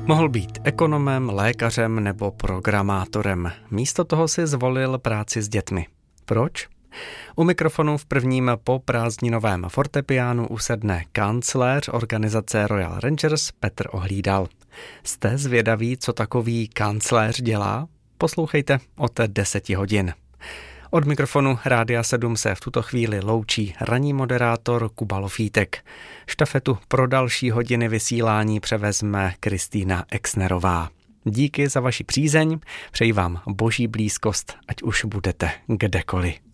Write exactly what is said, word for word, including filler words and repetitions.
Mohl být ekonomem, lékařem nebo programátorem. Místo toho si zvolil práci s dětmi. Proč? U mikrofonu v prvním poprázdninovém fortepiánu usedne kancléř organizace Royal Rangers Petr Ohlídal. Jste zvědaví, co takový kancléř dělá? Poslouchejte od deseti hodin. Od mikrofonu Rádia sedm se v tuto chvíli loučí ranní moderátor Kuba Lofítek. Štafetu pro další hodiny vysílání převezme Kristýna Exnerová. Díky za vaši přízeň, přeji vám boží blízkost, ať už budete kdekoliv.